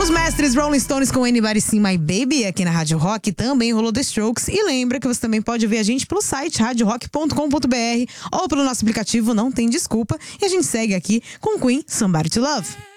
Os mestres Rolling Stones com Anybody See My Baby aqui na Rádio Rock, também rolou The Strokes. E lembra que você também pode ver a gente pelo site radiorock.com.br ou pelo nosso aplicativo Não Tem Desculpa. E a gente segue aqui com Queen, Somebody to Love.